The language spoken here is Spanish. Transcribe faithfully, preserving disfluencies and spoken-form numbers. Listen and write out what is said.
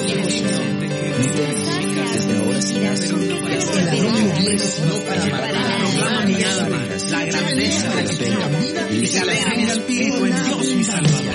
Desde ahora serás no para matar, la grandeza de la vida y la Espíritu en Dios mi Salvador.